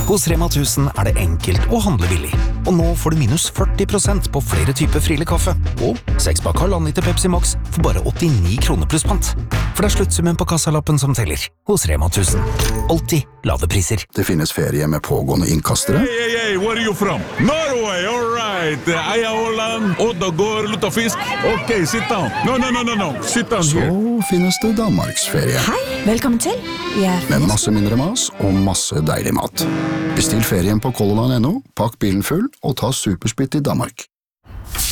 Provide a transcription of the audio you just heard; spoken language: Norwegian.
Hos Rema 1000 det enkelt å handle billig. Og nå får du minus 40% på flere typer Friele kaffe. Og 6-pakk halvann liter Pepsi Max for bare 89 kroner pluss pant. For det sluttsummen på kassalappen som teller. Hos Rema 1000. Alltid lave priser. Det finnes ferie med pågående innkastere. Hey, where are you from? Norway, all right. Aya Holland, Oddagård, Luttafisk. Ok, sit down. No. Sit down Så here. finnes det Danmarksferie. Hei, velkommen til. Med masse mindre mas og masse deilig mat. Bestill ferien på colorline.no, pakk bilen full og ta supersplitt i Danmark.